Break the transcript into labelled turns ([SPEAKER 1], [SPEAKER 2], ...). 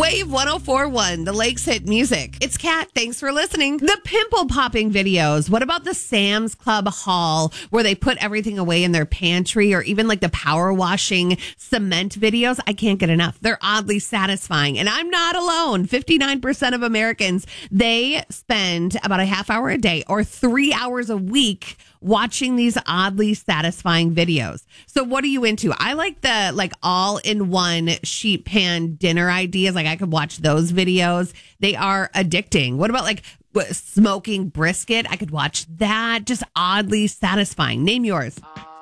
[SPEAKER 1] Wave 104.1, the Lakes Hit Music. It's Kat. Thanks for listening. The pimple popping videos. What about the Sam's Club haul where they put everything away in their pantry, or even like the power washing cement videos? I can't get enough. They're oddly satisfying. And I'm not alone. 59% of Americans, they spend about a half hour a day or 3 hours a week watching these oddly satisfying videos. So what are you into? I like the all-in-one sheet pan dinner ideas. Like I could watch those videos. They are addicting. What about smoking brisket? I could watch that. Just oddly satisfying. Name yours.